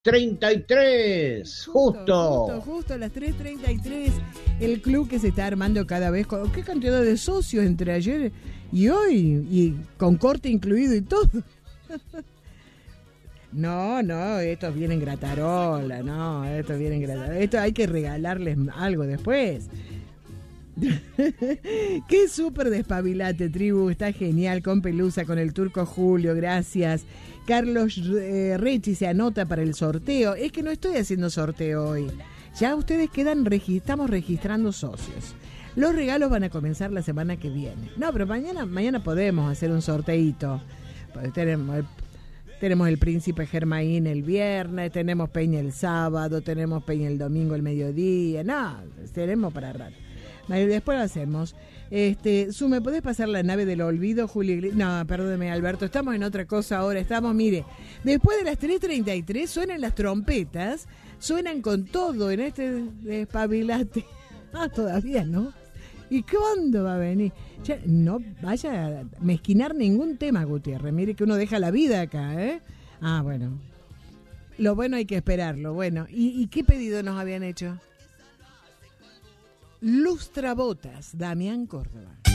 3:33, justo a las 3:33. El club que se está armando cada vez con qué cantidad de socios entre ayer y hoy, y con corte incluido y todo. No, estos vienen gratarola, esto hay que regalarles algo después. Qué súper despabilate, tribu, está genial, con Pelusa, con el Turco Julio, gracias. Carlos Rechi se anota para el sorteo. Es que no estoy haciendo sorteo hoy. Ya ustedes estamos registrando socios. Los regalos van a comenzar la semana que viene. No, pero mañana podemos hacer un sorteito. Tenemos el Príncipe Germain el viernes, tenemos Peña el sábado, tenemos Peña el domingo el mediodía. No, tenemos para rato. Después lo hacemos. ¿Me podés pasar la nave del olvido, Juli? No, perdóneme, Alberto, estamos en otra cosa ahora. Mire, después de las 3:33 suenan las trompetas, suenan con todo en este despabilate. Todavía no. ¿Y cuándo va a venir? Ya, no vaya a mezquinar ningún tema, Gutiérrez. Mire que uno deja la vida acá, ¿eh? Bueno. Lo bueno hay que esperarlo. Bueno, ¿y qué pedido nos habían hecho? Lustrabotas, Damián Córdoba.